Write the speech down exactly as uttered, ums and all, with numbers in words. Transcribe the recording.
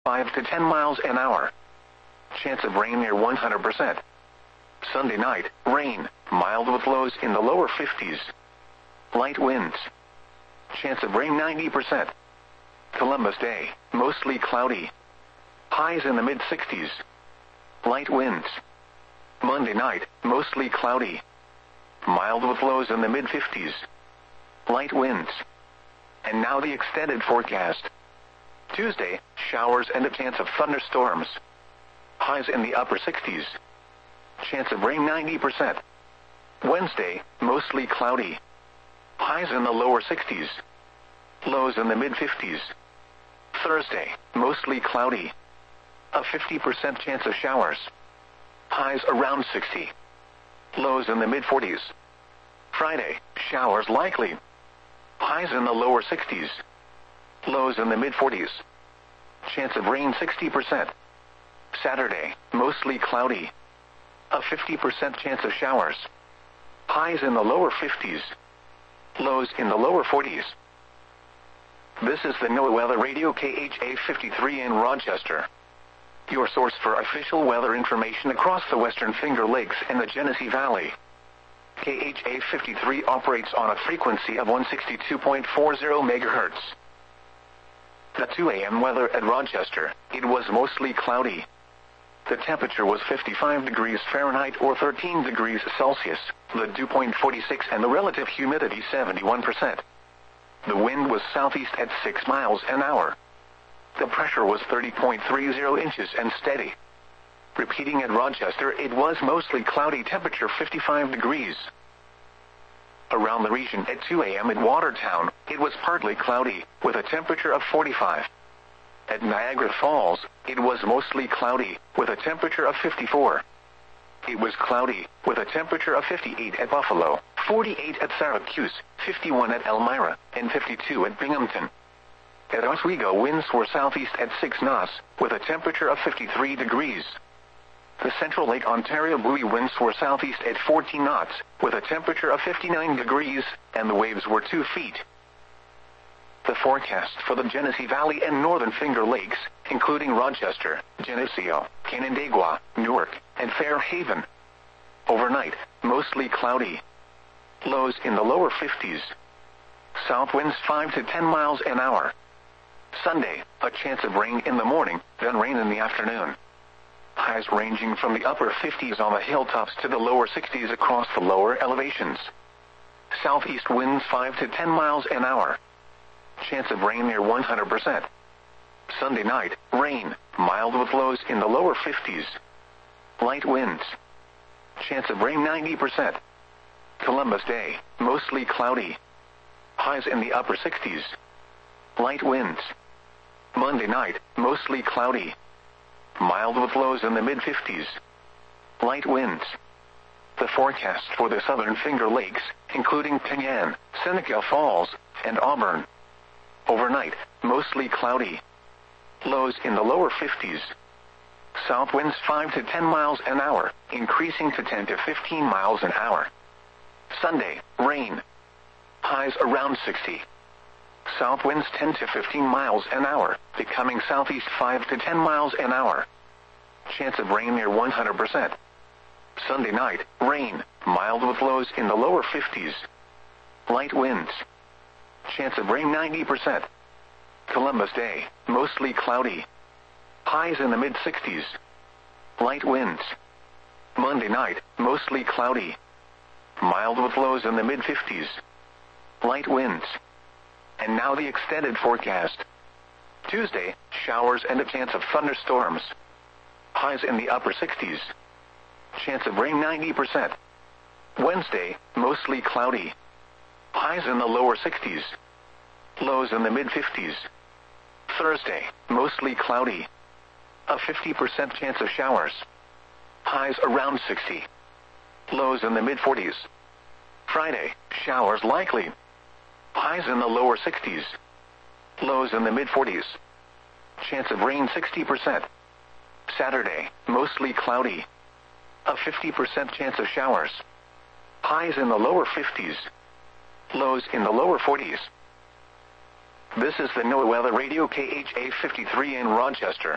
five to ten miles an hour. Chance of rain near one hundred percent. Sunday night, rain, mild with lows in the lower fifties. Light winds. Chance of rain ninety percent. Columbus Day, mostly cloudy. Highs in the mid-sixties. Light winds. Monday night, mostly cloudy. Mild with lows in the mid-fifties. Light winds. And now the extended forecast. Tuesday, showers and a chance of thunderstorms. Highs in the upper sixties. Chance of rain ninety percent. Wednesday, mostly cloudy. Highs in the lower sixties. Lows in the mid-fifties. Thursday, mostly cloudy. A fifty percent chance of showers. Highs around sixty. Lows in the mid-forties. Friday, showers likely. Highs in the lower sixties. Lows in the mid-forties. Chance of rain sixty percent. Saturday, mostly cloudy. A fifty percent chance of showers. Highs in the lower fifties. Lows in the lower forties. This is the NOAA Weather Radio K H A fifty-three in Rochester. Your source for official weather information across the Western Finger Lakes and the Genesee Valley. K H A fifty-three operates on a frequency of one sixty-two point four zero megahertz. The two a m weather at Rochester, it was mostly cloudy. The temperature was fifty-five degrees Fahrenheit or thirteen degrees Celsius, the dew point forty-six and the relative humidity seventy-one percent. The wind was southeast at six miles an hour. The pressure was thirty point three zero inches and steady. Repeating at Rochester, it was mostly cloudy, temperature fifty-five degrees. Around the region at two a m in Watertown, it was partly cloudy, with a temperature of forty-five. At Niagara Falls, it was mostly cloudy, with a temperature of fifty-four. It was cloudy, with a temperature of fifty-eight at Buffalo, forty-eight at Syracuse, fifty-one at Elmira, and fifty-two at Binghamton. At Oswego, winds were southeast at six knots, with a temperature of fifty-three degrees. The Central Lake Ontario buoy winds were southeast at fourteen knots, with a temperature of fifty-nine degrees, and the waves were two feet. The forecast for the Genesee Valley and Northern Finger Lakes, including Rochester, Geneseo, Canandaigua, Newark, and Fairhaven. Overnight, mostly cloudy. Lows in the lower fifties. South winds five to ten miles an hour. Sunday, a chance of rain in the morning, then rain in the afternoon. Highs ranging from the upper fifties on the hilltops to the lower sixties across the lower elevations. Southeast winds five to ten miles an hour. Chance of rain near one hundred percent. Sunday night, rain, mild with lows in the lower fifties. Light winds. Chance of rain ninety percent. Columbus Day, mostly cloudy. Highs in the upper sixties. Light winds. Monday night, mostly cloudy. Mild with lows in the mid-fifties. Light winds. The forecast for the Southern Finger Lakes, including Penyan, Seneca Falls, and Auburn. Overnight, mostly cloudy. Lows in the lower fifties. South winds five to ten miles an hour, increasing to ten to fifteen miles an hour. Sunday, rain. Highs around sixty. South winds ten to fifteen miles an hour, becoming southeast five to ten miles an hour. Chance of rain near one hundred percent. Sunday night, rain, mild with lows in the lower fifties. Light winds. Chance of rain ninety percent. Columbus Day, mostly cloudy. Highs in the mid-sixties. Light winds. Monday night, mostly cloudy. Mild with lows in the mid-fifties. Light winds. And now the extended forecast. Tuesday, showers and a chance of thunderstorms. Highs in the upper sixties. Chance of rain ninety percent. Wednesday, mostly cloudy. Highs in the lower sixties. Lows in the mid-fifties. Thursday, mostly cloudy. A fifty percent chance of showers. Highs around sixty. Lows in the mid-forties. Friday, showers likely. Highs in the lower sixties. Lows in the mid-forties. Chance of rain sixty percent. Saturday, mostly cloudy. A fifty percent chance of showers. Highs in the lower fifties. Lows in the lower forties. This is the NOAA Weather Radio K H A fifty-three in Rochester.